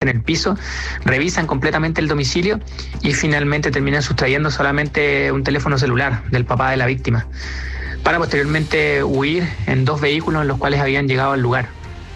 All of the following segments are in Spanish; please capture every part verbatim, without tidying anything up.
en el piso, revisan completamente el domicilio y finalmente terminan sustrayendo solamente un teléfono celular del papá de la víctima, para posteriormente huir en dos vehículos en los cuales habían llegado al lugar.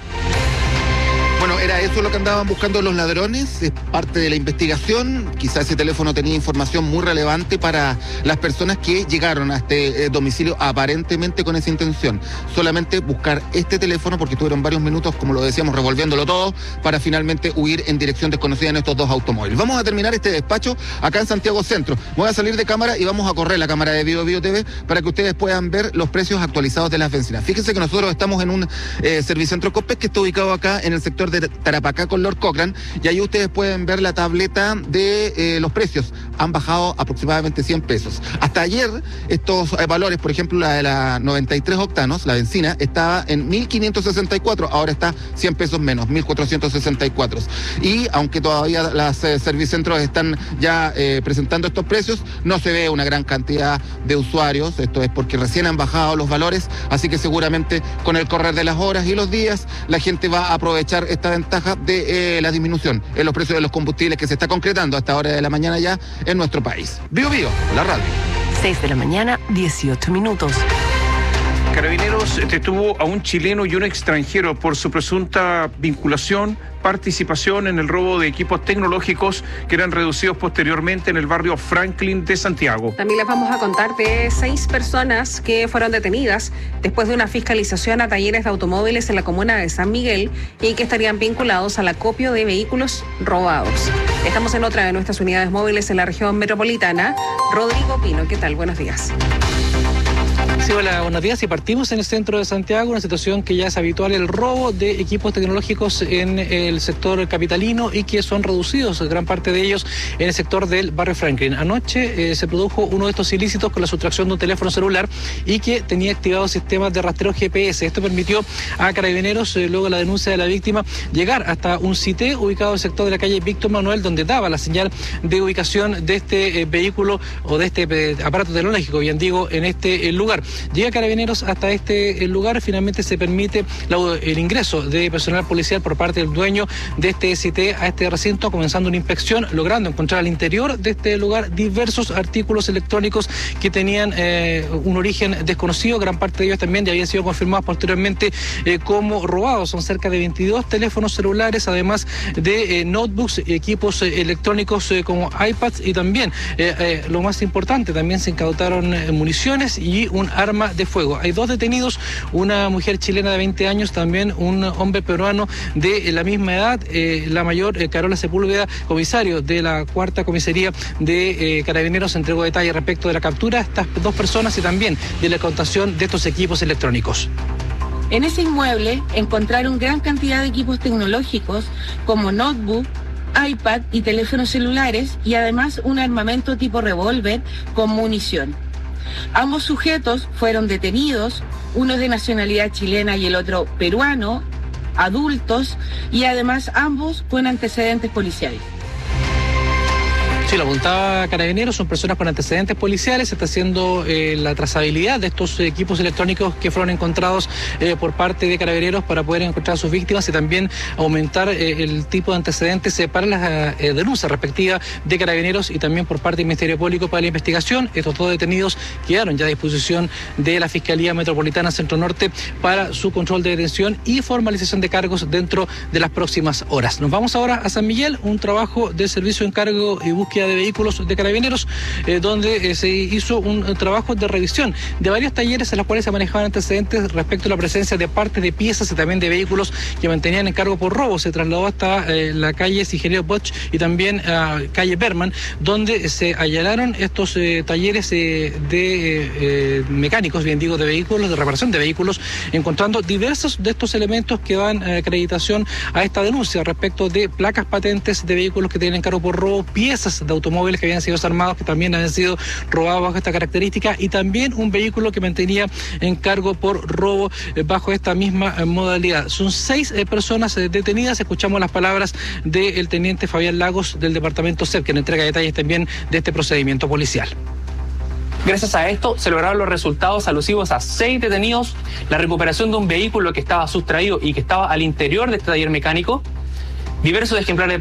Bueno, era eso lo que andaban buscando los ladrones, es parte de la investigación. Quizás ese teléfono tenía información muy relevante para las personas que llegaron a este eh, domicilio aparentemente con esa intención. Solamente buscar este teléfono, porque tuvieron varios minutos, como lo decíamos, revolviéndolo todo, para finalmente huir en dirección desconocida en estos dos automóviles. Vamos a terminar este despacho acá en Santiago Centro. Voy a salir de cámara y vamos a correr la cámara de Bio Bio T V para que ustedes puedan ver los precios actualizados de las bencinas. Fíjense que nosotros estamos en un eh, Servicentro Copec que está ubicado acá en el sector de Tarapacá con Lord Cochrane, y ahí ustedes pueden ver la tableta de eh, los precios. Han bajado aproximadamente cien pesos. Hasta ayer estos eh, valores, por ejemplo la de la noventa y tres octanos, la benzina, estaba en mil quinientos sesenta y cuatro, ahora está cien pesos menos, mil cuatrocientos sesenta y cuatro. Y aunque todavía las eh, servicentros están ya eh, presentando estos precios, no se ve una gran cantidad de usuarios. Esto es porque recién han bajado los valores, así que seguramente con el correr de las horas y los días la gente va a aprovechar esta ventaja de eh, la disminución en los precios de los combustibles que se está concretando a esta hora de la mañana ya en nuestro país. Bio Bio, la radio. seis de la mañana, dieciocho minutos. Carabineros detuvo a un chileno y un extranjero por su presunta vinculación, participación en el robo de equipos tecnológicos que eran reducidos posteriormente en el barrio Franklin de Santiago. También les vamos a contar de seis personas que fueron detenidas después de una fiscalización a talleres de automóviles en la comuna de San Miguel y que estarían vinculados al acopio de vehículos robados. Estamos en otra de nuestras unidades móviles en la región metropolitana. Rodrigo Pino, ¿qué tal? Buenos días. Sí, hola, buenos días. Y partimos en el centro de Santiago, una situación que ya es habitual, el robo de equipos tecnológicos en el sector capitalino y que son reducidos, gran parte de ellos, en el sector del barrio Franklin. Anoche eh, se produjo uno de estos ilícitos con la sustracción de un teléfono celular y que tenía activados sistemas de rastreo G P S. Esto permitió a Carabineros, eh, luego de la denuncia de la víctima, llegar hasta un C I T E ubicado en el sector de la calle Víctor Manuel, donde daba la señal de ubicación de este eh, vehículo o de este eh, aparato tecnológico, bien digo, en este eh, lugar. Llega Carabineros hasta este lugar, finalmente se permite la, el ingreso de personal policial por parte del dueño de este C I T E a este recinto, comenzando una inspección, logrando encontrar al interior de este lugar diversos artículos electrónicos que tenían eh, un origen desconocido. Gran parte de ellos también ya habían sido confirmados posteriormente eh, como robados. Son cerca de veintidós teléfonos celulares, además de eh, notebooks, equipos eh, electrónicos eh, como iPads y también, eh, eh, lo más importante, también se incautaron eh, municiones y un arma de fuego. Hay dos detenidos, una mujer chilena de veinte años, también un hombre peruano de la misma edad, eh, la mayor, eh, Carola Sepúlveda, comisario de la cuarta comisaría de eh, Carabineros, entregó detalles respecto de la captura de estas dos personas y también de la incautación de estos equipos electrónicos. En ese inmueble encontraron gran cantidad de equipos tecnológicos como notebook, iPad y teléfonos celulares, y además un armamento tipo revólver con munición. Ambos sujetos fueron detenidos, uno es de nacionalidad chilena y el otro peruano, adultos, y además ambos con antecedentes policiales. Sí, lo apuntaba Carabineros, son personas con antecedentes policiales. Se está haciendo eh, la trazabilidad de estos equipos electrónicos que fueron encontrados eh, por parte de Carabineros para poder encontrar a sus víctimas y también aumentar eh, el tipo de antecedentes eh, para las eh, denuncias respectivas de Carabineros y también por parte del Ministerio Público para la investigación. Estos dos detenidos quedaron ya a disposición de la Fiscalía Metropolitana Centro Norte para su control de detención y formalización de cargos dentro de las próximas horas. Nos vamos ahora a San Miguel, un trabajo de servicio, encargo y búsqueda de vehículos de Carabineros, eh, donde eh, se hizo un eh, trabajo de revisión de varios talleres en los cuales se manejaban antecedentes respecto a la presencia de partes de piezas y también de vehículos que mantenían en cargo por robo. Se trasladó hasta eh, la calle Ingeniero Bosch y también a uh, calle Berman, donde se allanaron estos eh, talleres eh, de eh, mecánicos, bien digo, de vehículos, de reparación de vehículos, encontrando diversos de estos elementos que dan eh, acreditación a esta denuncia respecto de placas patentes de vehículos que tienen en cargo por robo, piezas de automóviles que habían sido desarmados, que también habían sido robados bajo esta característica, y también un vehículo que mantenía en cargo por robo eh, bajo esta misma eh, modalidad. Son seis eh, personas eh, detenidas. Escuchamos las palabras del teniente Fabián Lagos del departamento C E P, que nos entrega detalles también de este procedimiento policial. Gracias a esto se lograron los resultados alusivos a seis detenidos, la recuperación de un vehículo que estaba sustraído y que estaba al interior de este taller mecánico, diversos ejemplares